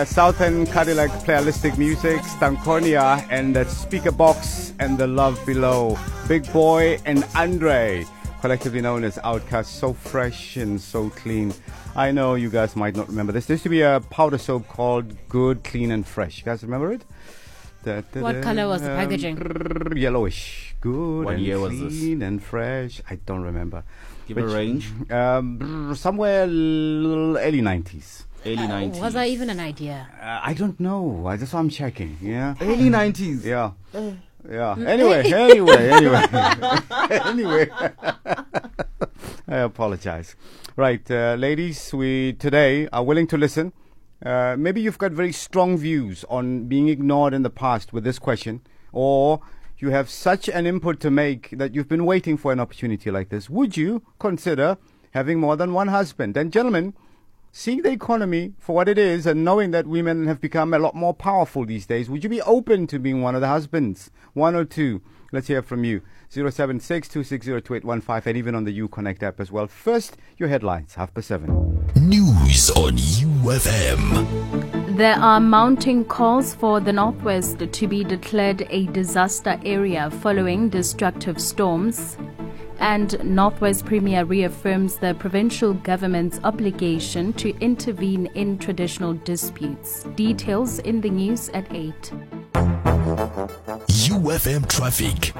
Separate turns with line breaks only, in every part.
Southern Cadillac Playalistic Music, Stankonia, and the Speaker Box and The Love Below. Big Boy and Andre, collectively known as Outkast. So fresh and so clean. I know you guys might not remember this. There used to be a powder soap called Good, Clean and Fresh. You guys remember it?
What color was the packaging?
Yellowish. Good
What
and
year was
clean and fresh. I don't remember.
Give a range.
Somewhere early 90s.
Early 90s.
Was that even an idea?
I don't know. That's why I'm checking. Yeah.
Early 90s.
Yeah. Yeah. Anyway. Anyway. I apologize. Right, ladies, we today are willing to listen. Maybe you've got very strong views on being ignored in the past with this question, or you have such an input to make that you've been waiting for an opportunity like this. Would you consider having more than one husband? And gentlemen, seeing the economy for what it is and knowing that women have become a lot more powerful these days, would you be open to being one of the husbands? One or two? Let's hear from you. 076-260-2815 and even on the UConnect app as well. First, your headlines, 7:30.
News on UFM.
There are mounting calls for the Northwest to be declared a disaster area following destructive storms. And Northwest Premier reaffirms the provincial government's obligation to intervene in traditional disputes. Details in the news at 8.
UFM traffic.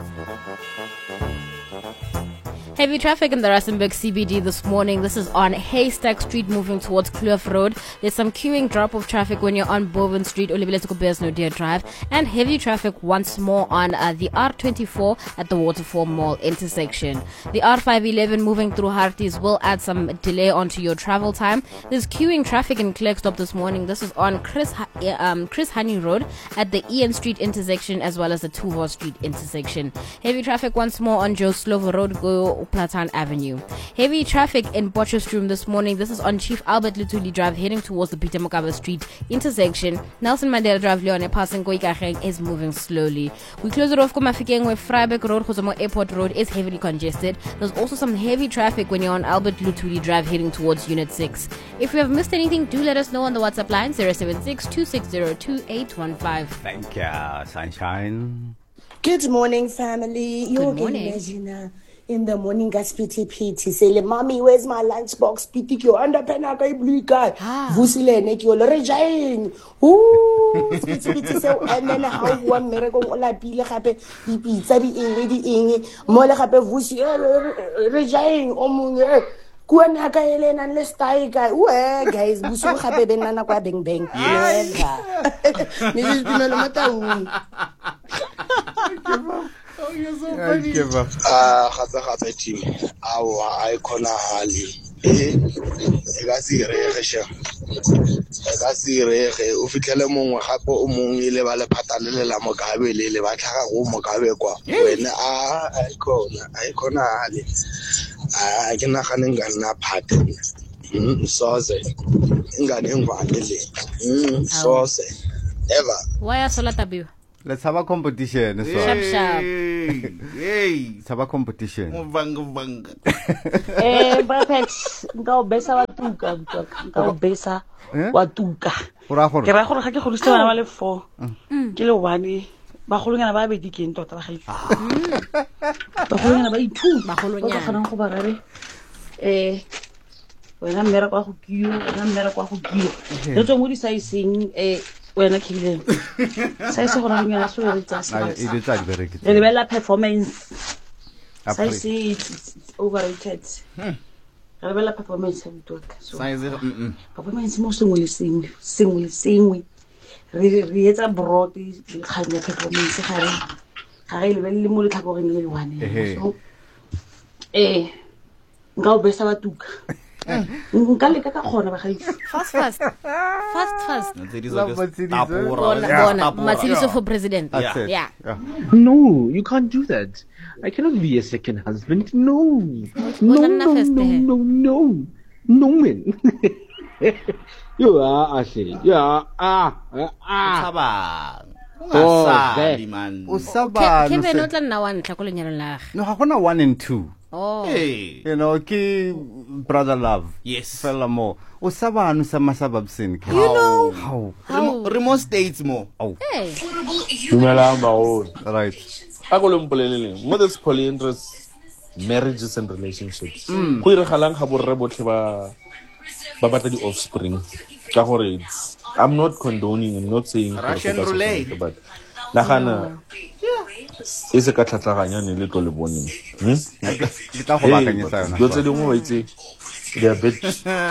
Heavy traffic in the Rustenburg CBD this morning. This is on Haystack Street moving towards Kloof Road. There's some queuing drop-off traffic when you're on Bowen Street, Olibile Drive, and heavy traffic once more on the R24 at the Waterfall Mall intersection. The R511 moving through Harties will add some delay onto your travel time. There's queuing traffic in Klerksdorp this morning. This is on Chris Honey Road at the Ian Street intersection as well as the Tuvor Street intersection. Heavy traffic once more on Joe Slovo Road, go Platan Avenue. Heavy traffic in Potchefstroom this morning. This is on Chief Albert Lutuli Drive heading towards the Peter Mokaba Street intersection. Nelson Mandela Drive Leone passing Koikacheng is moving slowly. We close it off Komafikeng where Freiburg Road, Khozomo Airport Road is heavily congested. There's also some heavy traffic when you're on Albert Lutuli Drive heading towards Unit 6. If you have missed anything, do let us know on the WhatsApp line 076-260-2815.
Thank you, Sunshine.
Good morning, family.
Good morning.
Imagine, in the morning, guys, pity. Say, mommy, where's my lunchbox? Pity, you underpen, I blue guy. Vusile, make you rejain. Ooh, pity, so, and then how one miracle, la pile, happy, pizza, the Mola, happy, Vusi, rejain, omun, Kuanaka, Elena, and let's tie guy. Where, guys, Busu, happy, banana, bang, bang. Mrs. Pinamata.
Oh, you're so funny.
Gata team. I khonahali. Ga se rege sha. Ga se rege o fitlhele mongwe gape o mongwe ile ba le phatalele la mokabe le ba tlhaga go mokabe kwa. Wena I khonahali. A ke nagane nga nna phate. Soze. Ingane ngwane le. Soze. Ever.
Why are Solatabu?
Let's have a competition.
Sharp.
Hey.
Let's have a competition.
Bang.
Brapex, go besa watuka, go besa watuka. Ke ba gore ga ke go lisa bana ba le 4. Ke le 1. Ba golonyana ba bedi ke ntota ba gaitse. Ba golonyana ba 2. Ba golonyana go ba rabe. Wena mmera kwa go kiyo, Le tso mo di saising wena Kileng. Sai se gona nyana so re tsa sa.
E di tsa di bereke.
Le bela performance. Sai se it's overrated. Re bela performance ya mtoka. So performance mo sengwe le sengwe. Re etsa broad kganya performance ga re le bele mo le tlhakoreng le one. So nga o besa batuka. Nka le ka gona ba gaitse.
Fast.
Matshidiso
for president.
Yeah.
No, you can't do that. I cannot be a second husband. No, man. You are Ashley. Yeah.
Sabang. Ungasali man.
Usaba.
Ke be no tla nna wa ntla go lenyalo la.
No, ha gona 1 and 2.
Oh.
Hey.
You know, ki brother love.
Yes.
Fella mo. Usabanu sa masababsin.
You know.
How?
Remote states more.
Oh,
Hey.
Dumelang bagolo.
right.
Ako lo mpolelele mo this polyandrous marriages and relationships. Go ire galang ga borre botlhe ba batla di offspring. Ka gore I'm not condoning, I'm not saying
Russian roulette.
but nagana is a katlhatlaganya ne le tlo le boneng.
Ke tla go bakanyetsa yona.
Go tse dingwe wa itse they are bit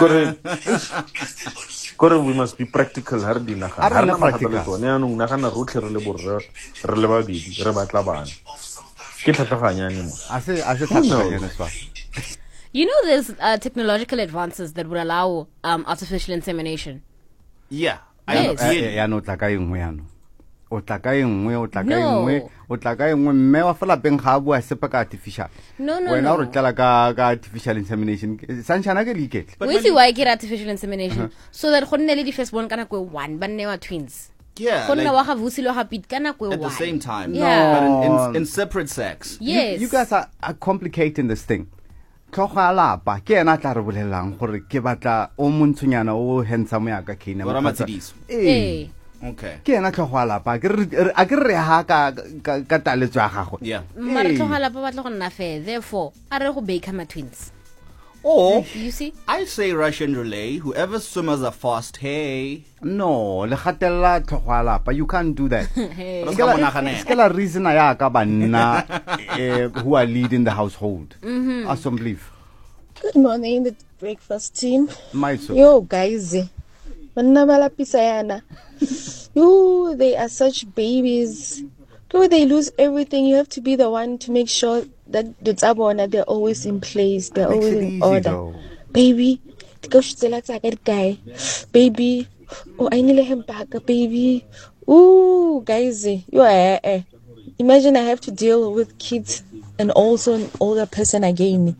kore we must be practical har di naga.
Are na practical.
Ne anong nagana rotlhe re le borre re le babedi re batla bana. Ke tlhatlaganya ne mo.
Ase tlhatlaganya swa.
You know, there's technological advances that would allow artificial insemination.
Yeah.
Yes.
Ya no tla ka engwe yana. O tla ka engwe, o tla ka
No.
engwe, o tla ka engwe mme wa fela peng ga bua sepa ka artificial.
No.
Wena o re tla ka artificial insemination. Sanshana ke leiketle.
We see why I get artificial insemination. So that khonne le di firstborn kana kwe one, ba nne wa twins.
Yeah.
Khonna
like,
wa ga vusi lo ga pit kana kwe one.
at the same time.
Yeah.
But in separate sex.
Yes.
You guys are complicating this thing. Tloga lapa ke ena tla re bolelang gore ke batla o montshonyana o handsome ya ka Kina.
What am I to these?
Hey.
Okay.
Ke ena tloga lapa a ke re ha ka taletso ya gago.
Yeah.
Mara tlogala pa batla go nna fair. Therefore, a re go bake ma twins.
Or
You see?
I say Russian relay. Whoever swimmers are fast. Hey.
No, le gatella tloga lapa. You can't do that.
Hey.
Ke la reason ya ka banna who are leading the household. Awesome belief.
Good morning, the breakfast team.
Maiso.
Yo, guys. Banna bala pisayana. You, they are such babies. Go, they lose everything. You have to be the one to make sure that the tabona, they're always in place. They're always in order.
Though.
Baby, guy. Baby, oh, I need him back, baby. Ooh, guys, you are. Imagine I have to deal with kids and also an older person again.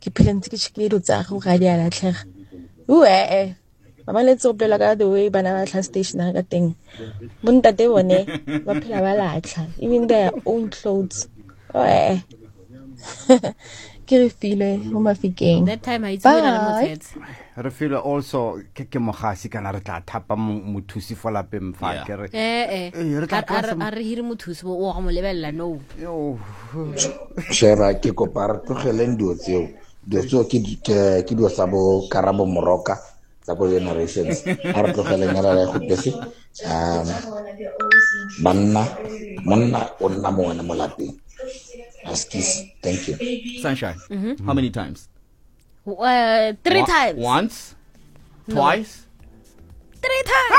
Ooh, Mama, let's open the way banana station. I think. Buntate one, even their own clothes. Oh,
That time I
Bye.
Re feel also ke mogasi kana re tla thapa mothusi for la pem fa
Yeah.
ke re.
re
re tla tloha sem-
a re hire mothusi o ga mo lebella no.
Yo.
Shera ke kopara tlogeleng dio tseo ke dio sa bo Karabo Moroka tsa bo generations a re tlogeleng ya la go pese monna o nna mo wena mo lapeng. Askis, thank you.
Sunshine. How many times?
3 times.
Once? Twice?
3 times.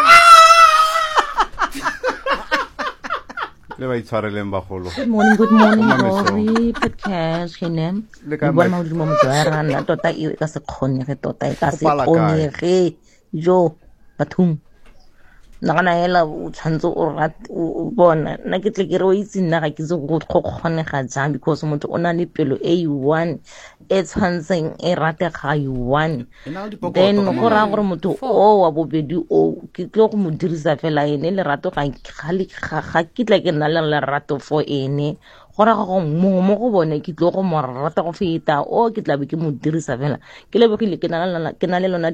Le ba itshwareleng bagolo.
Good morning,
Mama
Rory podcast kene.
Le ka
Bua
ma-
mo mo tsara na tota e ka se kgonege tota e ka se
Kopala kae?
kgonege jo bathung. Nagana hela o tshwantse o bona na ke tle ke re o itse nna ga ke se go kgonega jang because motho o na le pelo A1 e tshwantseng e rate ga I1 then go ra gore motho o wa bobedi o ke tlo go mo dirisa fela ene le rato ga ke tla ke nna le lerato for ene go ra go mo go bone ke tlo go mo rata go feta o ke tla be ke mo dirisa fela ke lebogile ke na le lona